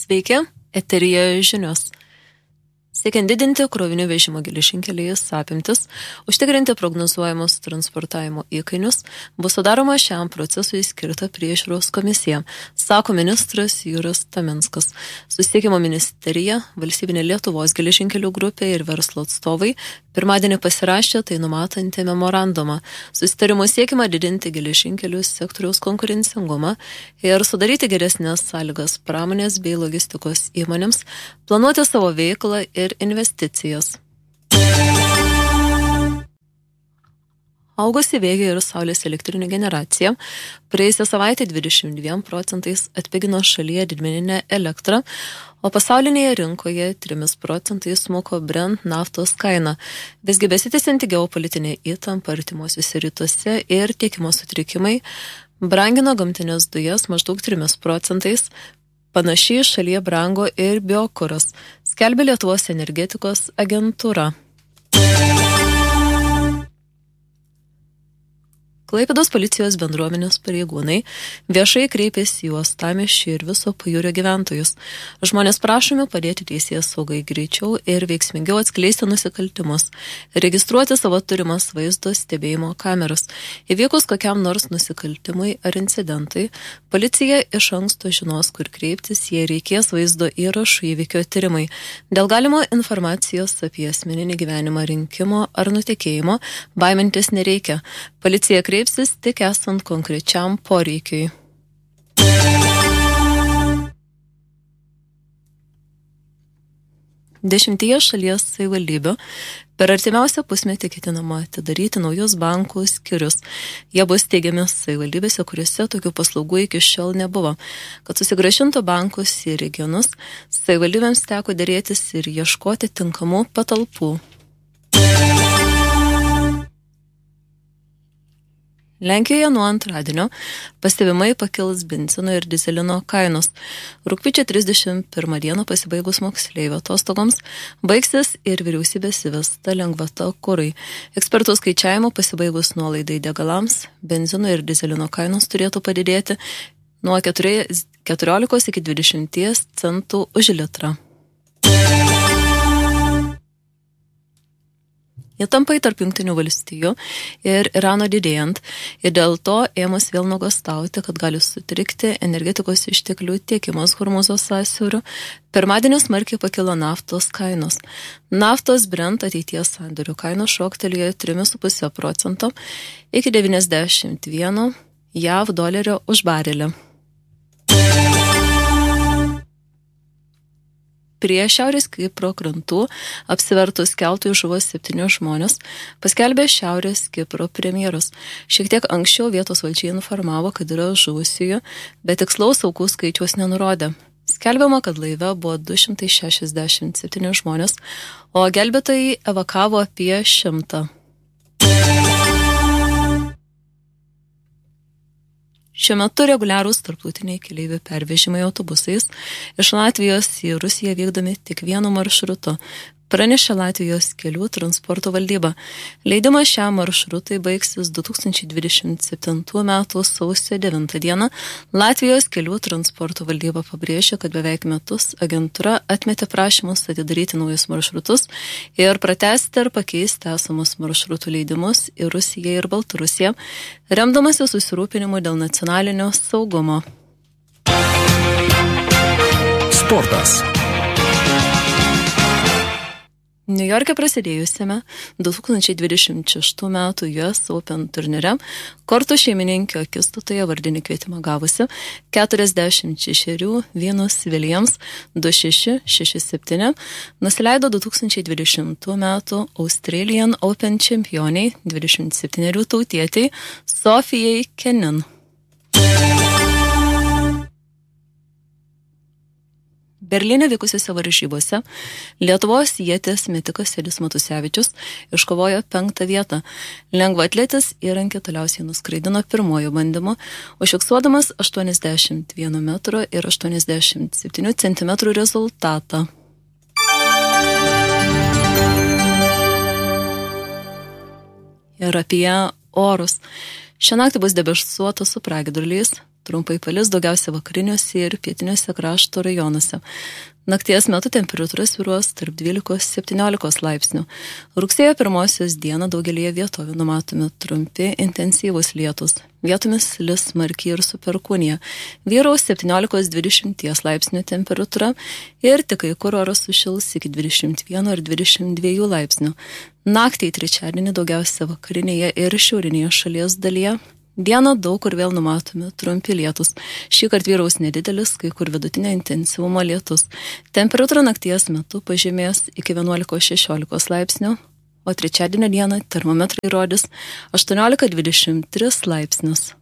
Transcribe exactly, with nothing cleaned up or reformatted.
Sveiki, eteryje žinios. Siekiant didinti krovinių vežimo geležinkeliais apimtis, užtikrinti prognozuojamus transportavimo įkainius, bus sudaroma šiam procesui skirta priežiūros komisija, sako ministras Juras Taminskas. Susisiekimo ministerija, valstybinė Lietuvos geležinkelių grupė ir verslo atstovai pirmadienį pasirašė tai numatantį memorandumą. Susitarimu siekiama didinti geležinkelių sektoriaus konkurencingumą ir sudaryti geresnės sąlygas pramonės bei logistikos įmonėms, planuoti savo veiklą ir investicijas. Augusi vėjo ir saulės elektrinių generacija praėjusią savaitę dvidešimt dviem procentais atpigino šalyje didmeninę elektrą, o pasaulinėje rinkoje trimis procentais smuko Brent naftos kaina. Visgi besitęsianti geopolitinė įtampa artimuosiuose rytuose ir tiekimo sutrikimai brangino gamtinės dujas maždaug trimis procentais. Panašiai šalyje brango ir biokuras, skelbia Lietuvos energetikos agentūra. Klaipėdos policijos bendruomenės pareigūnai viešai kreipėsi į Uostamiesčio ir viso pajūrio gyventojus. Žmonės prašomi padėti teisės saugai greičiau ir veiksmingiau atskleisti nusikaltimus, registruoti savo turimas vaizdo stebėjimo kameras. Įvykus kokiam nors nusikaltimui ar incidentui, policija iš anksto žinos, kur kreiptis, jei reikės vaizdo įrašų įvykio tyrimai. Dėl galimo informacijos apie asmeninį gyvenimą rinkimo ar nutekėjimo baimintis nereikia. Policija kreipsis tik esant konkrečiam poreikiui. Dešimtyje šalies savivaldybių per artimiausią pusmetį ketinama atidaryti naujus bankų skyrius. Jie bus steigiami savivaldybėse, kuriuose tokių paslaugų iki šiol nebuvo. Kad susigrąžintų bankus į regionus, savivaldybėms teko dėrėtis ir ieškoti tinkamų patalpų. Lenkijoje nuo antradienio pastebimai pakils benzino ir dizelino kainos. Rugpjūčio trisdešimt pirmą dieną pasibaigus moksleivio atostogoms baigsis ir vyriausybės įvesta lengvata kurui. Ekspertų skaičiavimo pasibaigus nuolaidai degalams, benzino ir dizelino kainos turėtų padidėti nuo keturiolikos iki dvidešimties centų už litrą. Įtampai tarp Jungtinių valstijų ir Irano didėjant ir dėl to ėmus vėl nuogąstauti, kad gali sutrikti energetikos išteklių tiekimas Hormūzo sąsiauriu, pirmadienį smarkiai pakilo naftos kainos. Naftos Brent ateities sandorių kainos šoktelėjo tris su puse procento iki devyniasdešimt vieno JAV dolerio už barelį. Prie Šiaurės Kipro krantų apsivertus keltui žuvo septyni žmonės, paskelbė Šiaurės Kipro premjeras. Šiek tiek anksčiau vietos valdžiai informavo, kad yra žuvusiųjų, bet tikslaus aukų skaičiaus nenurodė. Skelbiama, kad laive buvo du šimtai šešiasdešimt septyni žmonės, o gelbėtojai evakavo apie šimtą. Šiuo metu reguliarūs tarptautiniai keleivių pervežimai autobusais iš Latvijos į Rusiją vykdomi tik vienu maršrutu, pranešė Latvijos kelių transporto valdyba. Leidimas šiam maršrutui baigsis du tūkstančiai dvidešimt septintų metų sausio devintą dieną. Latvijos kelių transporto valdyba pabrėžė, kad beveik metus agentūra atmetė prašymus atidaryti naujus maršrutus ir pratęsti ar pakeisti esamus maršrutų leidimus į Rusiją ir Baltarusiją, remdamasi susirūpinimu dėl nacionalinio saugumo. Sportas. Niujorke prasidėjusiame du tūkstančiai dvidešimt šeštų metų U S Open turnyre kortų šeimininkio akistatoje vardinį kvietimą gavusi keturiasdešimt šešerių Venus Williams du šeši šeši septyni nusileido du tūkstančiai dvidešimtų metų Australian Open čempioniai dvidešimt septynerių tautietei Sofijai Kenin. Berlyne vykusiuose varžybose Lietuvos ieties metikas Edis Matusevičius iškovojo penktą vietą. Lengvaatletis įrankį toliausiai nuskraidino pirmojo bandymu, užfiksuodamas aštuoniasdešimt vieno metro ir aštuoniasdešimt septynių centimetrų rezultatą. Ir apie orus. Šią naktį bus debesuota su pragiedruliais, Trumpai palis daugiausia vakariniuose ir pietiniuose krašto rajonuose. Nakties metu temperatūra svyruos tarp dvylikos septyniolikos laipsnių. Rugsėjo pirmosios dieną daugelėje vietovių numatomi trumpi intensyvūs lietus. Vietomis lis smarkiai ir su perkūnija. Vyraus septyniolikos dvidešimt laipsnių temperatūra ir tik kai kur oras sušils iki dvidešimt vieno ir dvidešimt dviejų laipsnių. Naktį į trečiadienį daugiausia vakarinėje ir šiaurinėje šalies dalyje. Dieną daug kur vėl numatomi trumpi lietus. Šįkart vyraus nedidelis, kai kur vidutinio intensyvumo lietus. Temperatūra nakties metu pažemės iki vienuolikos šešiolikos laipsnių, o trečiadienio dieną termometrai rodys aštuoniolika dvidešimt tris laipsnius.